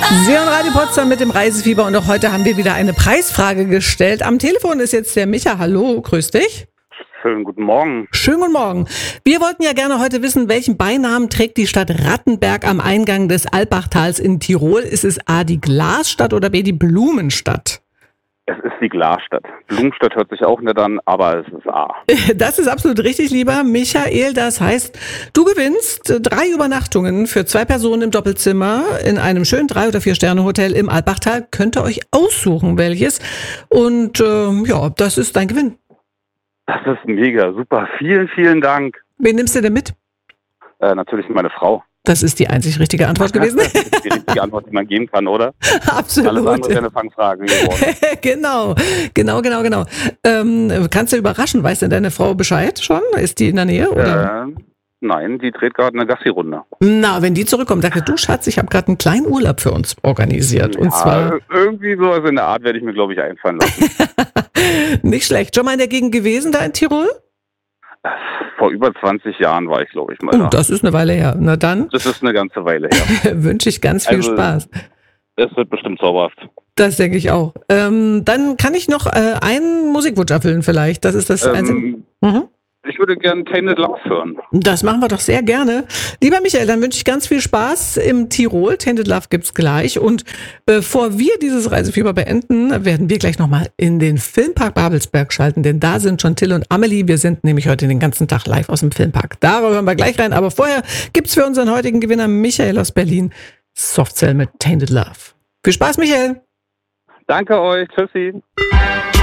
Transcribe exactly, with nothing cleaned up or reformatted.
Sie hören Radio Potsdam mit dem Reisefieber und auch heute haben wir wieder eine Preisfrage gestellt. Am Telefon ist jetzt der Micha. Hallo, grüß dich. Schönen guten Morgen. Schönen guten Morgen. Wir wollten ja gerne heute wissen, welchen Beinamen trägt die Stadt Rattenberg am Eingang des Alpbachtals in Tirol? Ist es A, die Glasstadt oder B, die Blumenstadt? Es ist die Glasstadt. Blumenstadt hört sich auch nicht an, aber es ist A. Das ist absolut richtig, lieber Michael. Das heißt, du gewinnst drei Übernachtungen für zwei Personen im Doppelzimmer in einem schönen Drei- oder Vier-Sterne-Hotel im Alpbachtal. Könnt ihr euch aussuchen, welches. Und äh, ja, das ist dein Gewinn. Das ist mega, super. Vielen, vielen Dank. Wen nimmst du denn mit? Äh, natürlich meine Frau. Das ist die einzig richtige Antwort gewesen. Das ist die richtige Antwort, die man geben kann, oder? Absolut. Alles andere wäre eine Fangfrage geworden. Genau, genau, genau, genau. Ähm, kannst du überraschen, weiß denn deine Frau Bescheid schon? Ist die in der Nähe? Oder? Äh, nein, die dreht gerade eine Gassi-Runde. Na, wenn die zurückkommt, sagt du Schatz, ich habe gerade einen kleinen Urlaub für uns organisiert. Und ja, zwar irgendwie so in der Art werde ich mir, glaube ich, einfallen lassen. Nicht schlecht. Schon mal in der Gegend gewesen da in Tirol? Vor über zwanzig Jahren war ich, glaube ich, mal Oh, da. das ist eine Weile her. Na dann Das ist eine ganze Weile her. wünsche ich ganz viel Also, Spaß. Es wird bestimmt zauberhaft. Das denke ich auch. Ähm, dann kann ich noch äh, einen Musikwunsch erfüllen vielleicht. Das ist das Einzige. Ähm, Mhm. ich würde gerne Tainted Love hören. Das machen wir doch sehr gerne. Lieber Michael, dann wünsche ich ganz viel Spaß im Tirol. Tainted Love gibt's gleich. Und bevor wir dieses Reisefieber beenden, werden wir gleich nochmal in den Filmpark Babelsberg schalten, denn da sind schon Till und Amelie. Wir sind nämlich heute den ganzen Tag live aus dem Filmpark. Darüber hören wir gleich rein. Aber vorher gibt's für unseren heutigen Gewinner Michael aus Berlin Softcell mit Tainted Love. Viel Spaß, Michael. Danke euch. Tschüssi.